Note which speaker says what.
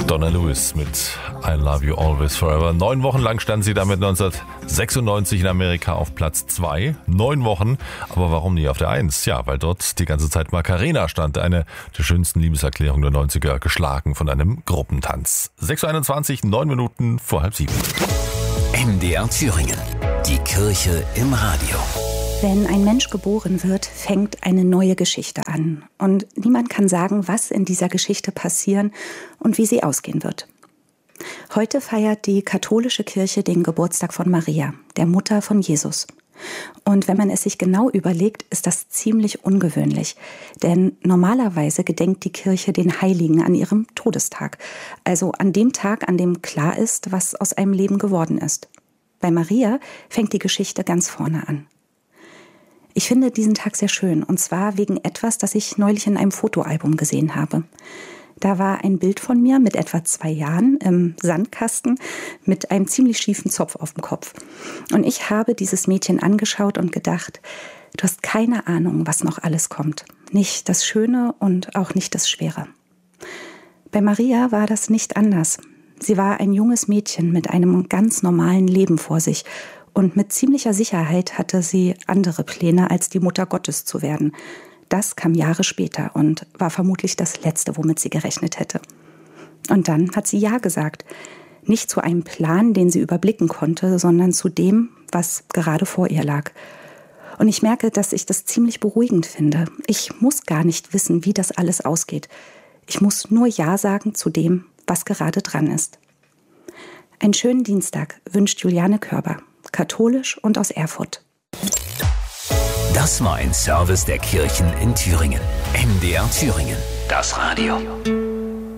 Speaker 1: Donna Lewis mit I Love You Always Forever. 9 Wochen lang stand sie damit 1996 in Amerika auf Platz 2. 9 Wochen, aber warum nie auf der 1? Ja, weil dort die ganze Zeit Macarena stand, eine der schönsten Liebeserklärungen der 90er, geschlagen von einem Gruppentanz. 6:21, 9 Minuten vor 6:30.
Speaker 2: MDR Thüringen, die Kirche im Radio.
Speaker 3: Wenn ein Mensch geboren wird, fängt eine neue Geschichte an. Und niemand kann sagen, was in dieser Geschichte passieren und wie sie ausgehen wird. Heute feiert die katholische Kirche den Geburtstag von Maria, der Mutter von Jesus. Und wenn man es sich genau überlegt, ist das ziemlich ungewöhnlich. Denn normalerweise gedenkt die Kirche den Heiligen an ihrem Todestag. Also an dem Tag, an dem klar ist, was aus einem Leben geworden ist. Bei Maria fängt die Geschichte ganz vorne an. Ich finde diesen Tag sehr schön, und zwar wegen etwas, das ich neulich in einem Fotoalbum gesehen habe. Da war ein Bild von mir mit etwa 2 Jahren im Sandkasten mit einem ziemlich schiefen Zopf auf dem Kopf. Und ich habe dieses Mädchen angeschaut und gedacht, du hast keine Ahnung, was noch alles kommt. Nicht das Schöne und auch nicht das Schwere. Bei Maria war das nicht anders. Sie war ein junges Mädchen mit einem ganz normalen Leben vor sich. Und mit ziemlicher Sicherheit hatte sie andere Pläne, als die Mutter Gottes zu werden. Das kam Jahre später und war vermutlich das Letzte, womit sie gerechnet hätte. Und dann hat sie Ja gesagt. Nicht zu einem Plan, den sie überblicken konnte, sondern zu dem, was gerade vor ihr lag. Und ich merke, dass ich das ziemlich beruhigend finde. Ich muss gar nicht wissen, wie das alles ausgeht. Ich muss nur Ja sagen zu dem, was gerade dran ist. Einen schönen Dienstag wünscht Juliane Körber. Katholisch und aus Erfurt.
Speaker 2: Das war ein Service der Kirchen in Thüringen. MDR Thüringen, das Radio.